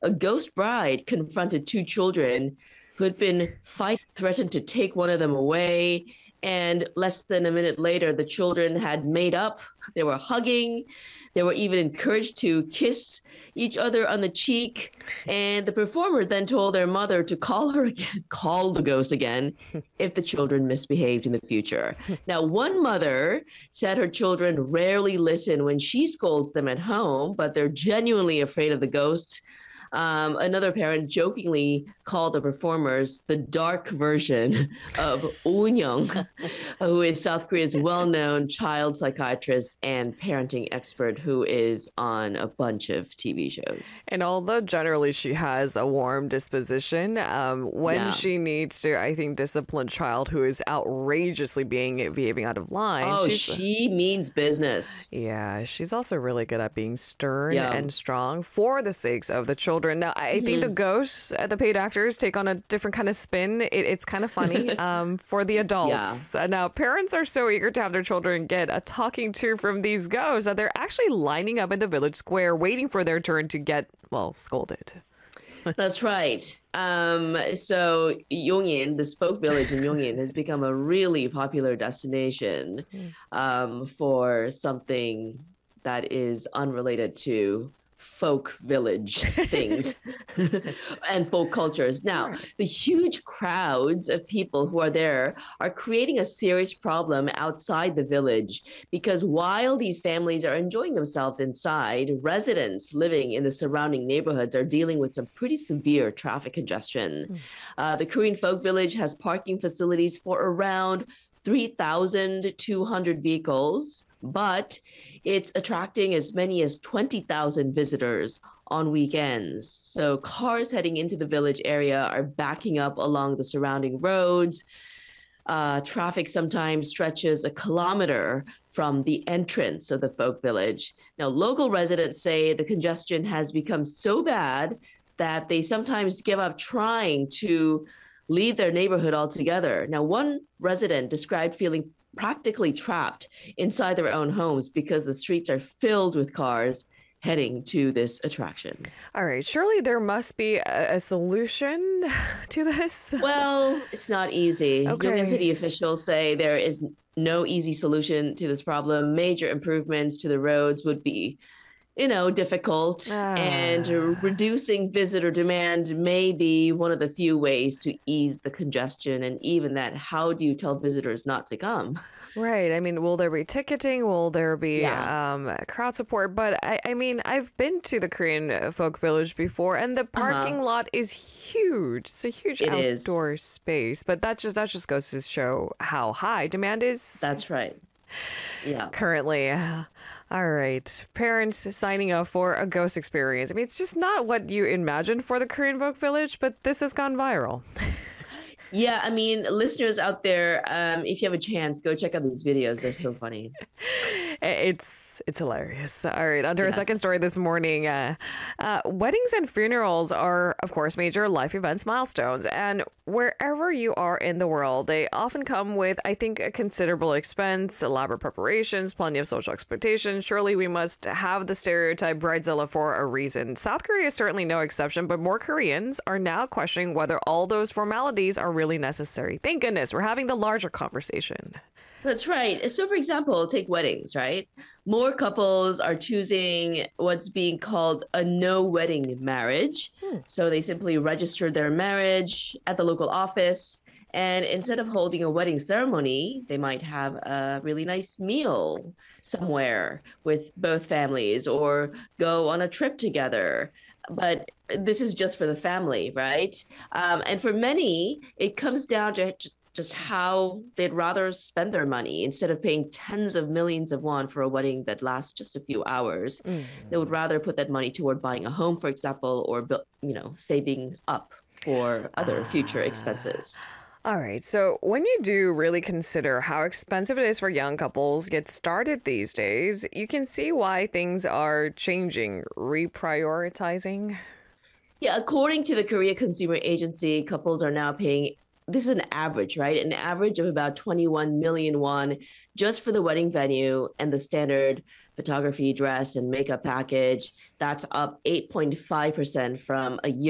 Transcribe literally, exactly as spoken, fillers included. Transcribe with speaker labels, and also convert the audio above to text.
Speaker 1: a ghost bride confronted two children who had been fight threatened to take one of them away. And less than a minute later, the children had made up. They were hugging. They were even encouraged to kiss each other on the cheek. And the performer then told their mother to call her again, call the ghost again, if the children misbehaved in the future. Now, one mother said her children rarely listen when she scolds them at home, but they're genuinely afraid of the ghosts. Um, another parent jokingly called the performers the dark version of Woon Young, who is South Korea's well-known child psychiatrist and parenting expert who is on a bunch of T V shows.
Speaker 2: And although generally she has a warm disposition, um, when
Speaker 1: Yeah.
Speaker 2: she needs to, I think, discipline a child who is outrageously being behaving out of line.
Speaker 1: Oh,
Speaker 2: she's,
Speaker 1: she means business.
Speaker 2: Yeah, she's also really good at being stern
Speaker 1: Yeah.
Speaker 2: and strong for the sakes of the children. Now, I think the ghosts, uh, the paid actors, take on a different kind of spin. It, it's kind of funny um, for the adults. Uh, now, parents are so eager to have their children get a talking to from these ghosts that they're actually lining up in the village square waiting for their turn to get, well, scolded.
Speaker 1: That's right. Um, so Yongin, this folk village in Yongin, has become a really popular destination um, for something that is unrelated to folk village things and folk cultures. Now, the huge crowds of people who are there are creating a serious problem outside the village because while these families are enjoying themselves inside, residents living in the surrounding neighborhoods are dealing with some pretty severe traffic congestion. Mm. Uh, the Korean folk village has parking facilities for around three thousand two hundred vehicles, but it's attracting as many as twenty thousand visitors on weekends. So cars heading into the village area are backing up along the surrounding roads. Uh, traffic sometimes stretches a kilometer from the entrance of the folk village. Now, local residents say the congestion has become so bad that they sometimes give up trying to leave their neighborhood altogether. Now, one resident described feeling practically trapped inside their own homes because the streets are filled with cars heading to this attraction.
Speaker 2: All right, surely there must be a, a solution to this.
Speaker 1: Well, it's not easy.
Speaker 2: Okay.
Speaker 1: Yongin City officials say there is no easy solution to this problem. Major improvements to the roads would be, you know, difficult,
Speaker 2: ah.
Speaker 1: and reducing visitor demand may be one of the few ways to ease the congestion. And even that, how do you tell visitors not to come?
Speaker 2: Right. I mean, will there be ticketing? Will there be
Speaker 1: Yeah.
Speaker 2: um, crowd support? But I, I mean, I've been to the Korean folk village before, and the parking
Speaker 1: Uh-huh.
Speaker 2: lot is huge. It's a huge
Speaker 1: It is.
Speaker 2: outdoor space. But that just that just goes to show how high demand is.
Speaker 1: That's right. Yeah.
Speaker 2: Currently. All right. Parents signing up for a ghost experience. I mean, it's just not what you imagined for the Korean folk village, but this has gone viral.
Speaker 1: Yeah, I mean, listeners out there, um, if you have a chance, go check out these videos. They're so funny.
Speaker 2: It's it's hilarious. All right, on to our
Speaker 1: Yes.
Speaker 2: second story this morning. Uh, uh, weddings and funerals are, of course, major life events, milestones. And wherever you are in the world, they often come with, I think, a considerable expense, elaborate preparations, plenty of social expectations. Surely we must have the stereotype bridezilla for a reason. South Korea is certainly no exception, but more Koreans are now questioning whether all those formalities are really necessary. Thank goodness we're having the larger conversation.
Speaker 1: That's right. So, for example, take weddings, right? More couples are choosing what's being called a no wedding marriage. Hmm. So they simply register their marriage at the local office. And instead of holding a wedding ceremony, they might have a really nice meal somewhere with both families or go on a trip together. But this is just for the family, right? Um, and for many, it comes down to just how they'd rather spend their money. Instead of paying tens of millions of won for a wedding that lasts just a few hours, mm. they would rather put that money toward buying a home, for example, or, you know, saving up for other future expenses.
Speaker 2: All right. So when you do really consider how expensive it is for young couples get started these days, you can see why things are changing, reprioritizing.
Speaker 1: Yeah, according to the Korea Consumer Agency, couples are now paying this is an average, right? An average of about twenty-one million won just for the wedding venue and the standard photography, dress, and makeup package. That's up eight point five percent from a year